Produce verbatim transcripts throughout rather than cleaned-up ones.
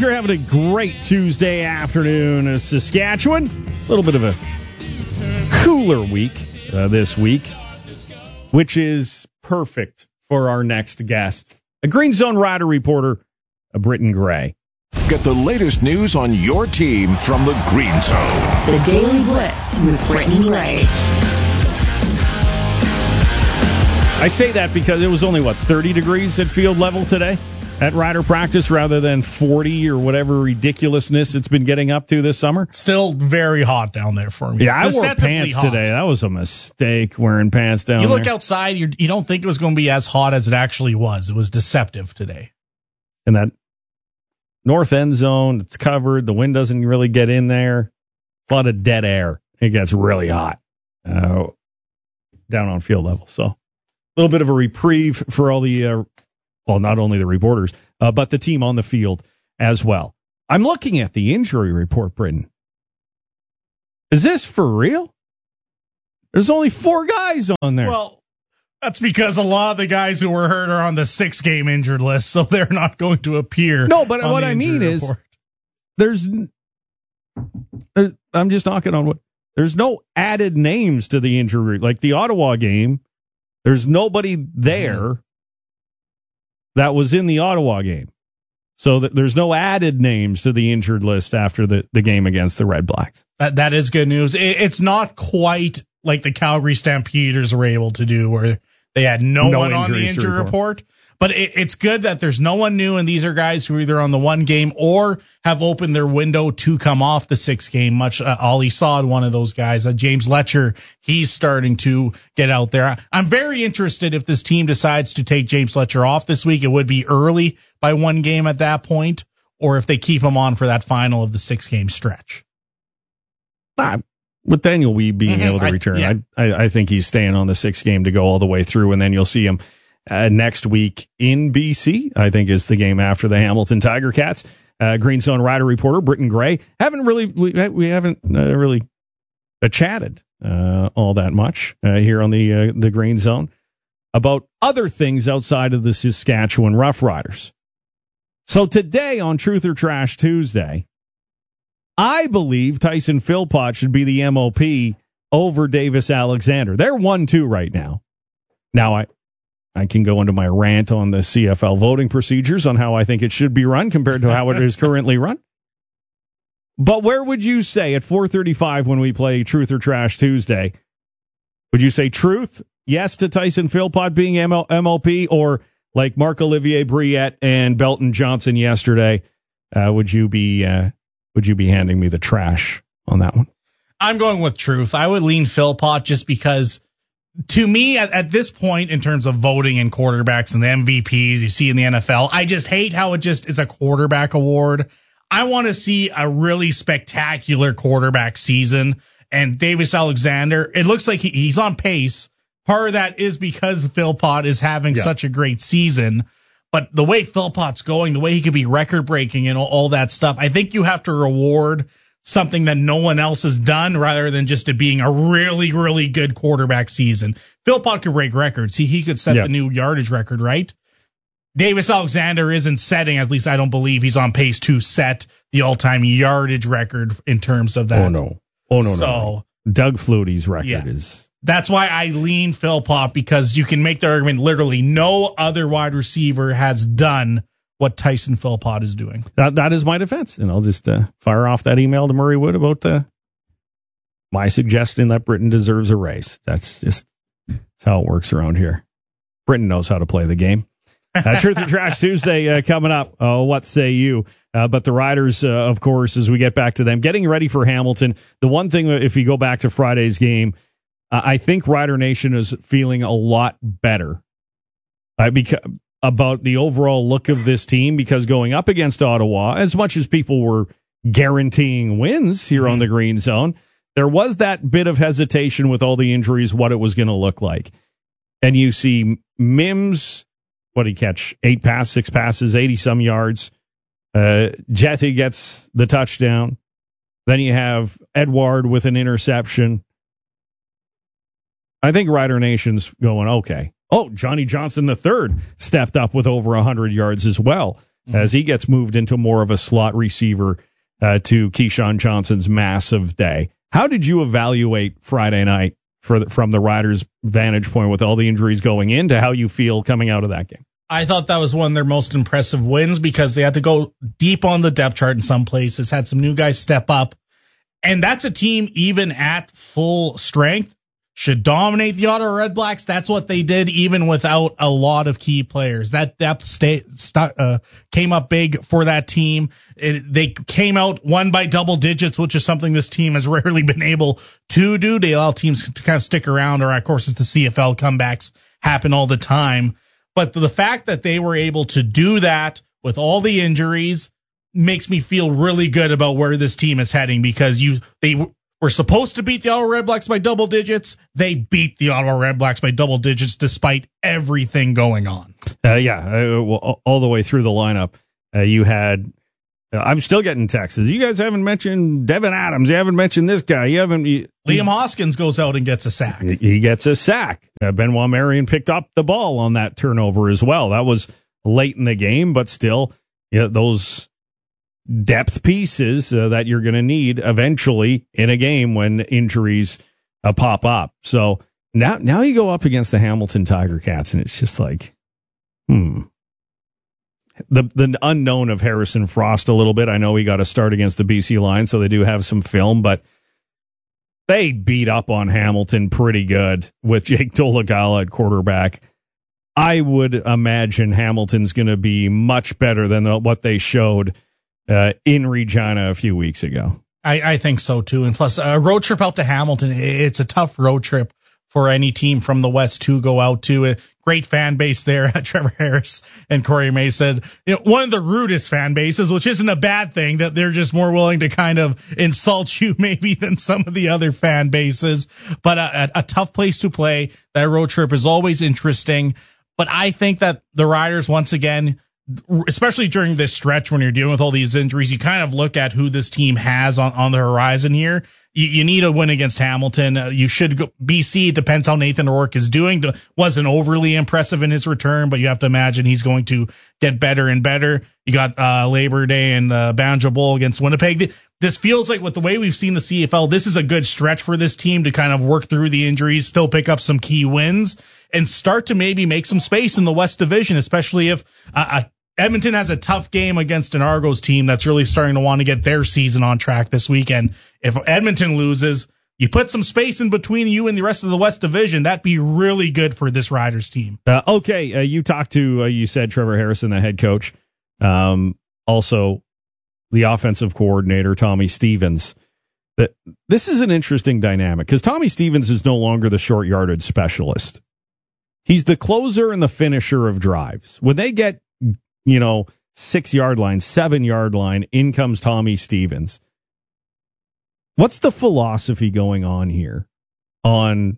you're having a great Tuesday afternoon in Saskatchewan. A little bit of a cooler week uh, this week, which is perfect for our next guest, a Green Zone Rider reporter, a Britton Gray. Get the latest news on your team from the Green Zone. The Daily Blitz with Britton Gray. I say that because it was only, what, thirty degrees at field level today at Rider practice rather than forty or whatever ridiculousness it's been getting up to this summer. Still very hot down there for me. Yeah, I wore pants hot today. That was a mistake, wearing pants down there. You there. look outside, you're, you don't think it was going to be as hot as it actually was. It was deceptive today. And that north end zone, it's covered. The wind doesn't really get in there. A lot of dead air. It gets really hot uh, down on field level. So a little bit of a reprieve for all the, uh, well, not only the reporters, uh, but the team on the field as well. I'm looking at the injury report, Britton. Is this for real? There's only four guys on there. Well, that's because a lot of the guys who were hurt are on the six-game injured list, so they're not going to appear. No, but what I mean is, there's, there's, I'm just knocking on what, there's no added names to the injury. Like the Ottawa game, there's nobody there mm-hmm. that was in the Ottawa game. So that there's no added names to the injured list after the, the game against the Red Blacks. That, that is good news. It, it's not quite like the Calgary Stampeders were able to do, where they had no, no one on the injury report. report. But it, it's good that there's no one new, and these are guys who are either on the one game or have opened their window to come off the six game. Much uh, Ollie Saad, one of those guys. Uh, James Letcher, he's starting to get out there. I'm very interested if this team decides to take James Letcher off this week. It would be early by one game at that point, or if they keep him on for that final of the six game stretch. Ah, with Daniel Weeb being mm-hmm. able to return, I, yeah. I, I, I think he's staying on the six game to go all the way through, and then you'll see him Uh, next week in B C, I think, is the game after the Hamilton Tiger Cats. Uh, Green Zone Rider reporter Britton Gray. Haven't really, we, we haven't uh, really uh, chatted uh, all that much uh, here on the uh, the Green Zone about other things outside of the Saskatchewan Roughriders. So today on Truth or Trash Tuesday, I believe Tyson Philpott should be the M O P over Davis Alexander. They're one two right now. Now I. I can go into my rant on the C F L voting procedures on how I think it should be run compared to how it is currently run. But where would you say at four thirty-five when we play Truth or Trash Tuesday? Would you say truth, yes to Tyson Philpott being M O P, or like Marc-Olivier Briette and Belton Johnson yesterday, uh, would you be uh, would you be handing me the trash on that one? I'm going with truth. I would lean Philpott just because, to me, at, at this point, in terms of voting and quarterbacks and the M V Ps you see in the N F L, I just hate how it just is a quarterback award. I want to see a really spectacular quarterback season. And Davis Alexander, it looks like he, he's on pace. Part of that is because Philpott is having yeah. such a great season. But the way Philpott's going, the way he could be record-breaking and all, all that stuff, I think you have to reward something that no one else has done rather than just it being a really, really good quarterback season. Philpott could break records. He, he could set yep. the new yardage record, right? Davis Alexander isn't setting, at least I don't believe he's on pace to set the all-time yardage record in terms of that. Oh, no. Oh, no, so, no. Doug Flutie's record yeah. is... That's why I lean Philpott, because you can make the argument literally no other wide receiver has done what Tyson Philpott is doing. That That is my defense, and I'll just uh, fire off that email to Murray Wood about uh, my suggestion that Britain deserves a raise. That's just that's how it works around here. Britain knows how to play the game. Uh, Truth or Trash Tuesday uh, coming up. Uh, what say you? Uh, but the Riders, uh, of course, as we get back to them, getting ready for Hamilton. The one thing, if you go back to Friday's game, uh, I think Rider Nation is feeling a lot better uh, because, about the overall look of this team, because going up against Ottawa, as much as people were guaranteeing wins here mm-hmm. on the Green Zone, there was that bit of hesitation with all the injuries, what it was going to look like. And you see Mims, what did he catch? Eight passes, six passes, eighty-some yards. Uh, Jetty gets the touchdown. Then you have Edward with an interception. I think Rider Nation's going, okay. Oh, Johnny Johnson the third stepped up with over one hundred yards as well. mm-hmm. as he gets moved into more of a slot receiver uh, to Keyshawn Johnson's massive day. How did you evaluate Friday night for the, from the Riders' vantage point with all the injuries going into how you feel coming out of that game? I thought that was one of their most impressive wins because they had to go deep on the depth chart in some places, had some new guys step up. And that's a team, even at full strength, should dominate the Ottawa Redblacks. That's what they did, even without a lot of key players. That depth stay, st- uh, came up big for that team. It, they came out one by double digits, which is something this team has rarely been able to do. They allow teams to kind of stick around, or of course, it's the C F L comebacks happen all the time. But the fact that they were able to do that with all the injuries makes me feel really good about where this team is heading, because you they were supposed to beat the Ottawa Redblacks by double digits. They beat the Ottawa Redblacks by double digits despite everything going on. Uh, yeah, uh, well, all the way through the lineup, uh, you had. Uh, I'm still getting texts. You guys haven't mentioned Devin Adams. You haven't mentioned this guy. You haven't. You, Liam Hoskins goes out and gets a sack. He gets a sack. Uh, Benoit Marion picked up the ball on that turnover as well. That was late in the game, but still, yeah, those depth pieces uh, that you're going to need eventually in a game when injuries uh, pop up. So now, now you go up against the Hamilton Tiger Cats, and it's just like, hmm. The the unknown of Harrison Frost a little bit. I know he got a start against the B C Lions, so they do have some film, but they beat up on Hamilton pretty good with Jake Dolegala at quarterback. I would imagine Hamilton's going to be much better than the, what they showed uh, in Regina a few weeks ago. I, I think so, too. And plus, a road trip out to Hamilton, it's a tough road trip for any team from the West to go out to. A great fan base there. Trevor Harris and Corey May said, you know, one of the rudest fan bases, which isn't a bad thing, that they're just more willing to kind of insult you maybe than some of the other fan bases. But a, a, a tough place to play. That road trip is always interesting. But I think that the Riders, once again, especially during this stretch when you're dealing with all these injuries, you kind of look at who this team has on, on the horizon here. You, you need a win against Hamilton. Uh, you should go. B C, it depends how Nathan O'Rourke is doing. Wasn't overly impressive in his return, but you have to imagine he's going to get better and better. You got uh, Labor Day and uh, Banjo Bowl against Winnipeg. This feels like, with the way we've seen the C F L, this is a good stretch for this team to kind of work through the injuries, still pick up some key wins, and start to maybe make some space in the West Division, especially if uh, Edmonton has a tough game against an Argos team that's really starting to want to get their season on track this weekend. If Edmonton loses, you put some space in between you and the rest of the West Division. That'd be really good for this Riders team. Uh, okay, uh, you talked to, uh, you said Trevor Harrison, the head coach. Um, also, the offensive coordinator, Tommy Stevens. That this is an interesting dynamic because Tommy Stevens is no longer the short yardage specialist. He's the closer and the finisher of drives. When they get, you know, six yard line, seven yard line, in comes Tommy Stevens. What's the philosophy going on here on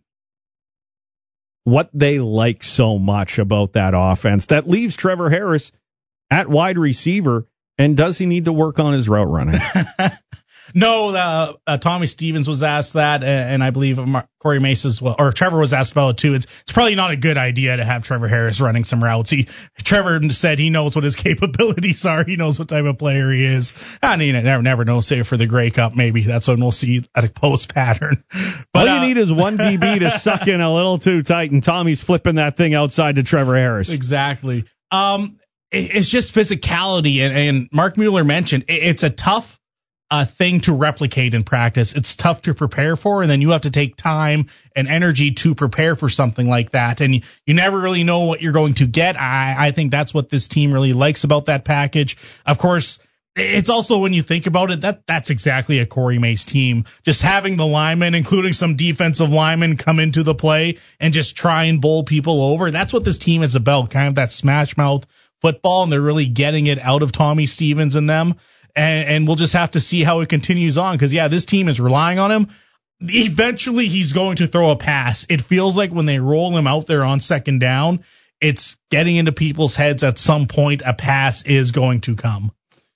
what they like so much about that offense that leaves Trevor Harris at wide receiver? And does he need to work on his route running? No, uh, uh, Tommy Stevens was asked that, and I believe Mar- Corey Mace as well, or Trevor was asked about it too. It's it's probably not a good idea to have Trevor Harris running some routes. He Trevor said he knows what his capabilities are. He knows what type of player he is. I mean, I never never know. Save for the Grey Cup, maybe that's when we'll see a post pattern. But all you uh, need is one D B to suck in a little too tight, and Tommy's flipping that thing outside to Trevor Harris. Exactly. Um, it, it's just physicality, and, and Mark Mueller mentioned it, it's a tough. A thing to replicate in practice. It's tough to prepare for, and then you have to take time and energy to prepare for something like that. And you, you never really know what you're going to get. I, I think that's what this team really likes about that package. Of course, it's also, when you think about it, that that's exactly a Corey Mace team. Just having the linemen, including some defensive linemen, come into the play and just try and bowl people over. That's what this team is about, kind of that smash mouth football, and they're really getting it out of Tommy Stevens and them. And, and we'll just have to see how it continues on, because, yeah, this team is relying on him. Eventually, he's going to throw a pass. It feels like when they roll him out there on second down, it's getting into people's heads at some point a pass is going to come.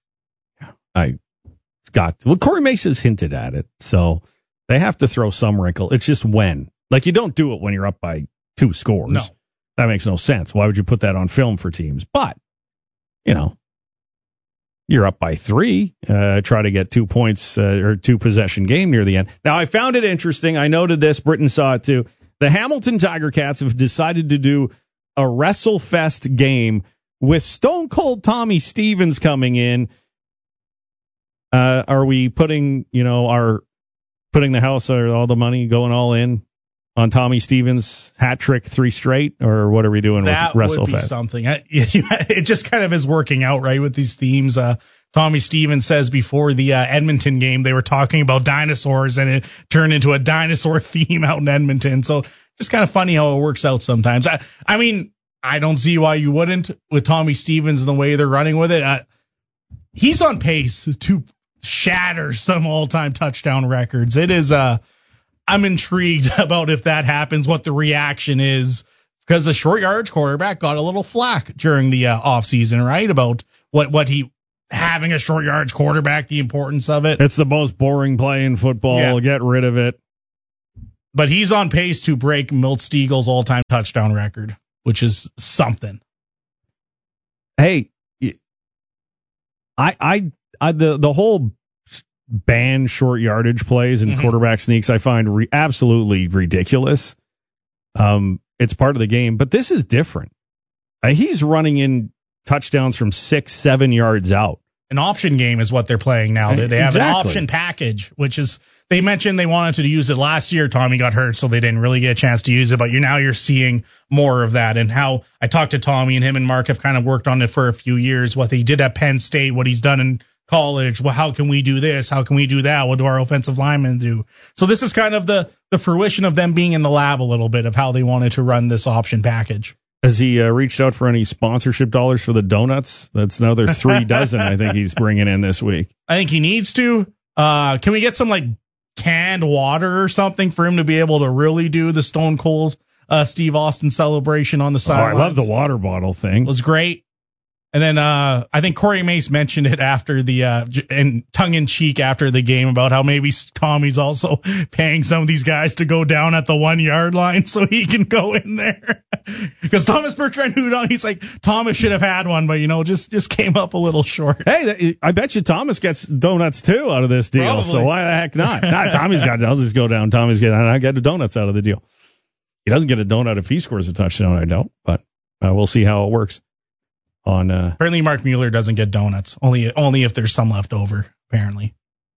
I got well, Corey Mace has hinted at it, so they have to throw some wrinkle. It's just when. Like, you don't do it when you're up by two scores. No. That makes no sense. Why would you put that on film for teams? But, you know, you're up by three. Uh, try to get two points uh, or two possession game near the end. Now, I found it interesting. I noted this. Britain saw it too. The Hamilton Tiger Cats have decided to do a WrestleFest game with Stone Cold Tommy Stevens coming in. Uh, are we putting, you know, our putting the house or all the money going all in on Tommy Stevens hat trick three straight, or what are we doing that with WrestleFest? That would be something. I, it just kind of is working out right with these themes. Uh, Tommy Stevens says before the uh, Edmonton game they were talking about dinosaurs, and it turned into a dinosaur theme out in Edmonton. So just kind of funny how it works out sometimes. I, I mean, I don't see why you wouldn't with Tommy Stevens and the way they're running with it. Uh, he's on pace to shatter some all-time touchdown records. It is, uh, I'm intrigued about if that happens, what the reaction is, because the short yardage quarterback got a little flack during the uh, offseason, right? About what, what he, having a short yardage quarterback, the importance of it. It's the most boring play in football. Yeah. Get rid of it. But he's on pace to break Milt Stiegel's all-time touchdown record, which is something. Hey, I, I, I the, the whole ban short yardage plays and mm-hmm. quarterback sneaks I find re- absolutely ridiculous. Um, it's part of the game, but this is different. Uh, he's running in touchdowns from six, seven yards out. An option game is what they're playing now. They, they have exactly. an option package, which is, they mentioned they wanted to use it last year. Tommy got hurt, so they didn't really get a chance to use it, but you're now you're seeing more of that. And how I talked to Tommy, and him and Mark have kind of worked on it for a few years, what they did at Penn State, what he's done in college. Well, how can we do this? How can we do that? What do our offensive linemen do? So this is kind of the, the fruition of them being in the lab a little bit of how they wanted to run this option package. Has he uh, reached out for any sponsorship dollars for the donuts? That's another three dozen I think he's bringing in this week. I think he needs to. Uh, can we get some like canned water or something for him to be able to really do the Stone Cold uh, Steve Austin celebration on the side? Oh, I love the water bottle thing. It was great. And then uh, I think Corey Mace mentioned it after the uh, and tongue in cheek after the game about how maybe Tommy's also paying some of these guys to go down at the one yard line so he can go in there. Because Thomas Bertrand Hudon, he's like, Thomas should have had one, but you know, just just came up a little short. Hey, I bet you Thomas gets donuts too out of this deal. Probably. So why the heck not? Nah, Tommy's got. I'll just go down. Tommy's get. I get the donuts out of the deal. He doesn't get a donut if he scores a touchdown. I don't, but uh, we'll see how it works. On uh, apparently Mark Mueller doesn't get donuts, only only if there's some left over, apparently.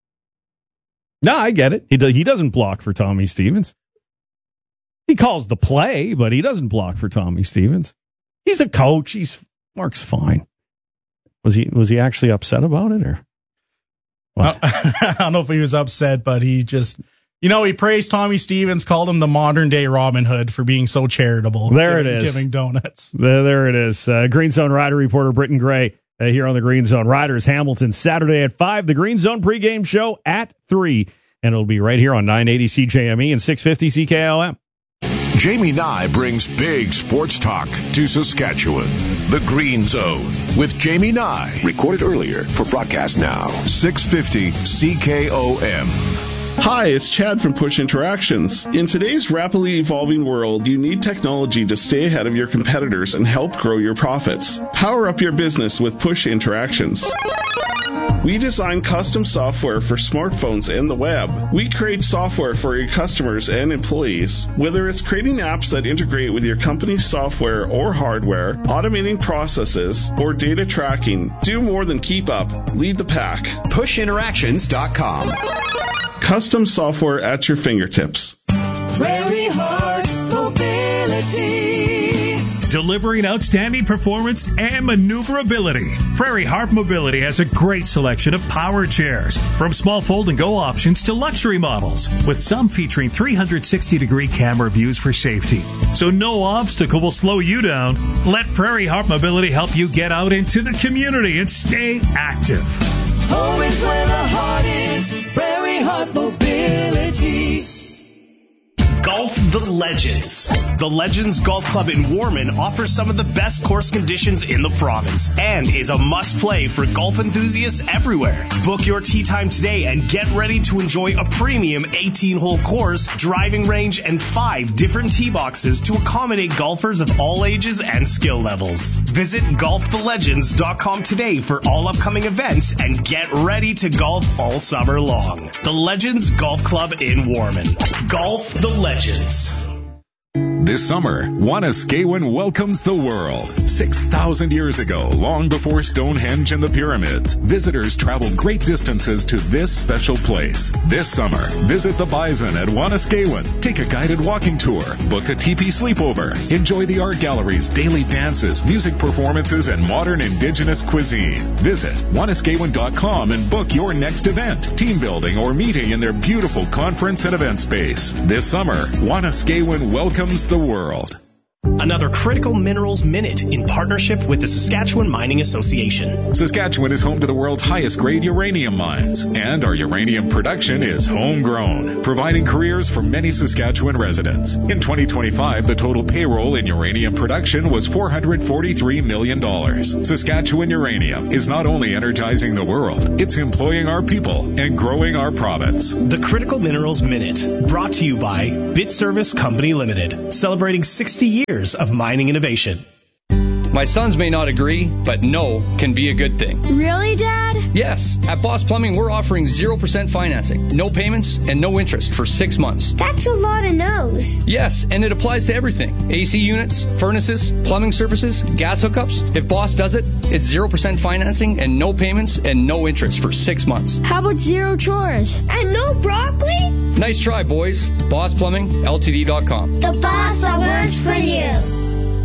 No, I get it. He do, he doesn't block for Tommy Stevens. He calls the play, but he doesn't block for Tommy Stevens. He's a coach. He's Mark's fine. Was he was he actually upset about it, or what? I don't know if he was upset, but he just, you know, he praised Tommy Stevens, called him the modern day Robin Hood for being so charitable. There giving, it is. Giving donuts. There, there it is. Uh, Green Zone Rider reporter Britton Gray uh, here on the Green Zone. Riders Hamilton Saturday at five. The Green Zone pregame show at three. And it'll be right here on nine eighty C J M E and six fifty C K L M. Jamie Nye brings big sports talk to Saskatchewan. The Green Zone with Jamie Nye. Recorded earlier for broadcast now. six fifty C K O M. Hi, it's Chad from Push Interactions. In today's rapidly evolving world, you need technology to stay ahead of your competitors and help grow your profits. Power up your business with Push Interactions. We design custom software for smartphones and the web. We create software for your customers and employees. Whether it's creating apps that integrate with your company's software or hardware, automating processes, or data tracking, do more than keep up. Lead the pack. push interactions dot com. Custom software at your fingertips. Prairie Heart Mobility. Delivering outstanding performance and maneuverability. Prairie Heart Mobility has a great selection of power chairs, from small fold-and-go options to luxury models, with some featuring three hundred sixty degree camera views for safety. So no obstacle will slow you down. Let Prairie Heart Mobility help you get out into the community and stay active. Home is where the heart is. Prairie Heart Mobility. Golf the Legends. The Legends Golf Club in Warman offers some of the best course conditions in the province and is a must-play for golf enthusiasts everywhere. Book your tee time today and get ready to enjoy a premium eighteen-hole course, driving range, and five different tee boxes to accommodate golfers of all ages and skill levels. Visit golf the legends dot com today for all upcoming events and get ready to golf all summer long. The Legends Golf Club in Warman. Golf the Legends. This summer, Wanuskewin welcomes the world. six thousand years ago, long before Stonehenge and the pyramids, visitors traveled great distances to this special place. This summer, visit the Bison at Wanuskewin. Take a guided walking tour, book a teepee sleepover, enjoy the art galleries, daily dances, music performances, and modern indigenous cuisine. Visit Wanuskewin dot com and book your next event, team building, or meeting in their beautiful conference and event space. This summer, Wanuskewin welcomes the world. Another Critical Minerals Minute in partnership with the Saskatchewan Mining Association. Saskatchewan is home to the world's highest grade uranium mines, and our uranium production is homegrown, providing careers for many Saskatchewan residents. In twenty twenty-five, the total payroll in uranium production was four hundred forty-three million dollars. Saskatchewan Uranium is not only energizing the world, it's employing our people and growing our province. The Critical Minerals Minute, brought to you by BitService Company Limited, celebrating sixty years of mining innovation. My sons may not agree, but no can be a good thing. Really, Dad? Yes. At Boss Plumbing, we're offering zero percent financing, no payments, and no interest for six months. That's a lot of no's. Yes, and it applies to everything. A C units, furnaces, plumbing services, gas hookups. If Boss does it, it's zero percent financing and no payments and no interest for six months. How about zero chores? And no broccoli? Nice try, boys. Boss Plumbing L T D dot com. The boss that works for you.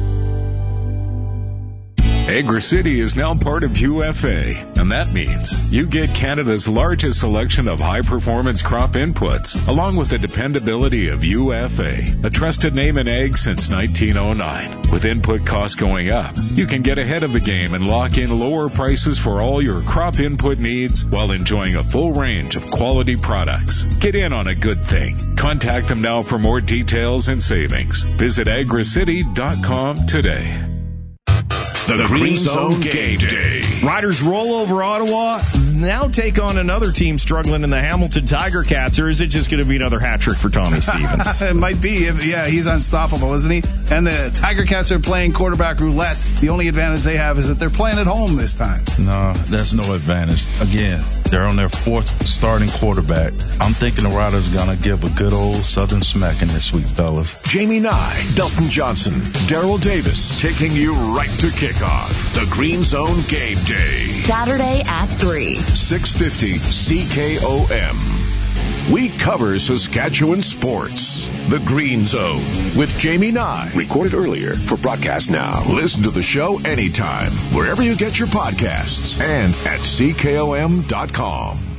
Agri-City is now part of U F A, and that means you get Canada's largest selection of high-performance crop inputs, along with the dependability of U F A, a trusted name in ag since nineteen oh nine. With input costs going up, you can get ahead of the game and lock in lower prices for all your crop input needs while enjoying a full range of quality products. Get in on a good thing. Contact them now for more details and savings. Visit agri city dot com today. The, the Green, Green Zone Game Day. Riders roll over Ottawa, now take on another team struggling in the Hamilton Tiger Cats, or is it just going to be another hat trick for Tommy Stevens? It might be. Yeah, he's unstoppable, isn't he? And the Tiger Cats are playing quarterback roulette. The only advantage they have is that they're playing at home this time. No, there's no advantage. Again, they're on their fourth starting quarterback. I'm thinking the Riders are going to give a good old Southern smacking this week, fellas. Jamie Nye, Belton Johnson, Daryl Davis, taking you right to kickoff. The Green Zone Game Day. Saturday at three. six fifty C K O M. We cover Saskatchewan sports. The Green Zone with Jamie Nye. Recorded earlier for broadcast now. Listen to the show anytime, wherever you get your podcasts, and at C K O M dot com.